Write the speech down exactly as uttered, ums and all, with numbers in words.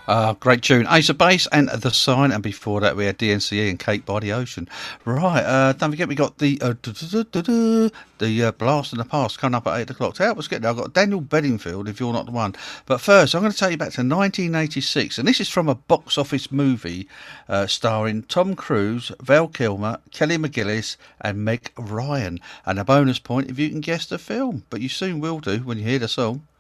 Uh, great tune. Ace of Base and The Sign, and before that we had D N C E and Cake by the Ocean. Right, uh, don't forget we got the uh, the uh, Blast in the Past coming up at eight o'clock. To help us get there, I've got Daniel Bedingfield, If You're Not the One. But first, I'm going to take you back to nineteen eighty-six, and this is from a box office movie uh, starring Tom Cruise, Val Kilmer, Kelly McGillis, and Meg Ryan. And a bonus point if you can guess the film, but you soon will do when you hear the song.